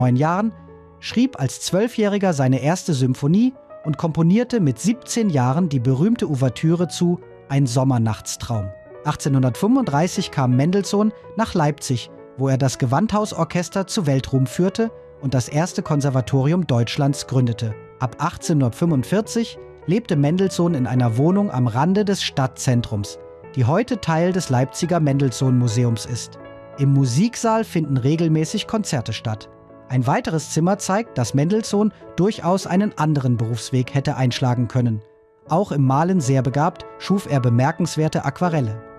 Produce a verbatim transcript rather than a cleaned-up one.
neun Jahren, schrieb als Zwölfjähriger seine erste Symphonie und komponierte mit siebzehn Jahren die berühmte Ouvertüre zu Ein Sommernachtstraum. achtzehnhundertfünfunddreißig kam Mendelssohn nach Leipzig, wo er das Gewandhausorchester zu Weltruhm führte und das erste Konservatorium Deutschlands gründete. Ab achtzehnhundertfünfundvierzig lebte Mendelssohn in einer Wohnung am Rande des Stadtzentrums, die heute Teil des Leipziger Mendelssohn-Museums ist. Im Musiksaal finden regelmäßig Konzerte statt. Ein weiteres Zimmer zeigt, dass Mendelssohn durchaus einen anderen Berufsweg hätte einschlagen können. Auch im Malen sehr begabt, schuf er bemerkenswerte Aquarelle.